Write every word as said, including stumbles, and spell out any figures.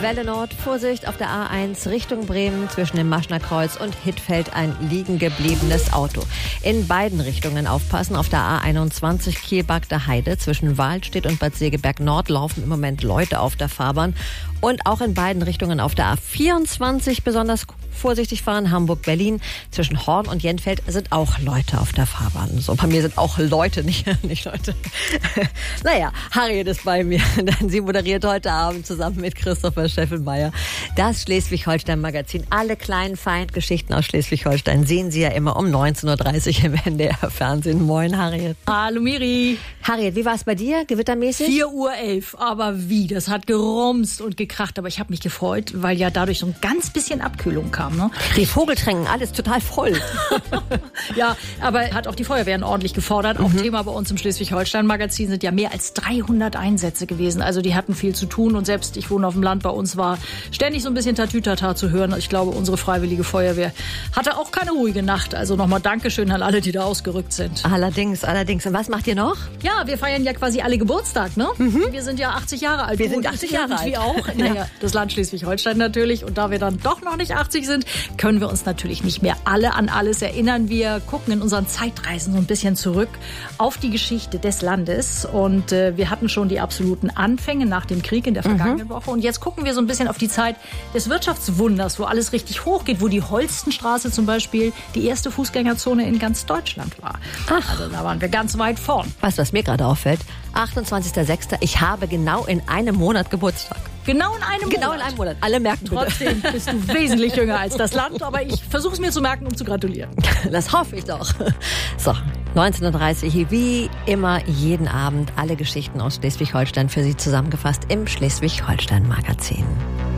Welle Nord, Vorsicht auf der A eins Richtung Bremen zwischen dem Maschner Kreuz und Hittfeld ein liegen gebliebenes Auto. In beiden Richtungen aufpassen. Auf der A einundzwanzig Kiel-Bagder Heide zwischen Wahlstedt und Bad Segeberg Nord laufen im Moment Leute auf der Fahrbahn. Und auch in beiden Richtungen auf der A vierundzwanzig besonders vorsichtig fahren. Hamburg-Berlin zwischen Horn und Jenfeld sind auch Leute auf der Fahrbahn. So, bei mir sind auch Leute, nicht, nicht Leute. Naja, Harriet ist bei mir, denn sie moderiert heute Abend zusammen mit Christopher Scheffelmeier das Schleswig-Holstein-Magazin. Alle kleinen Feindgeschichten aus Schleswig-Holstein sehen Sie ja immer um neunzehn Uhr dreißig im N D R-Fernsehen. Moin, Harriet. Hallo, Miri. Harriet, wie war es bei dir, gewittermäßig? vier Uhr elf, aber wie, das hat gerumst und gekracht, aber ich habe mich gefreut, weil ja dadurch so ein ganz bisschen Abkühlung kam. Ne? Die Vogeltränken, alles total voll. Ja, aber hat auch die Feuerwehren ordentlich gefordert. Auch mhm. Thema bei uns im Schleswig-Holstein-Magazin sind ja mehr als dreihundert Einsätze gewesen. Also die hatten viel zu tun und selbst, ich wohne auf dem Land, bei uns war ständig so ein bisschen Tatütata zu hören. Ich glaube, unsere Freiwillige Feuerwehr hatte auch keine ruhige Nacht. Also nochmal Dankeschön an alle, die da ausgerückt sind. Allerdings, allerdings. Und was macht ihr noch? Ja, wir feiern ja quasi alle Geburtstag, ne? Mhm. Wir sind ja achtzig Jahre alt. Wir sind achtzig Jahre alt. Wie auch. Naja, das Land Schleswig-Holstein natürlich. Und da wir dann doch noch nicht achtzig sind, können wir uns natürlich nicht mehr alle an alles erinnern. Wir gucken in unseren Zeitreisen so ein bisschen zurück auf die Geschichte des Landes. Und äh, wir hatten schon die absoluten Anfänge nach dem Krieg in der vergangenen mhm. Woche. Und jetzt gucken wir so ein bisschen auf die Zeit des Wirtschaftswunders, wo alles richtig hochgeht, wo die Holstenstraße zum Beispiel die erste Fußgängerzone in ganz Deutschland war. Ach. Also da waren wir ganz weit vorn. Weißt du, was mir gerade auffällt? achtundzwanzigster sechster Ich habe genau in einem Monat Geburtstag. Genau in einem genau Monat? Genau in einem Monat. Alle merken bitte. Trotzdem bist du wesentlich jünger als das Land, aber ich versuche es mir zu merken, um zu gratulieren. Das hoffe ich doch. So, neunzehn Uhr dreißig, wie immer jeden Abend alle Geschichten aus Schleswig-Holstein für Sie zusammengefasst im Schleswig-Holstein-Magazin.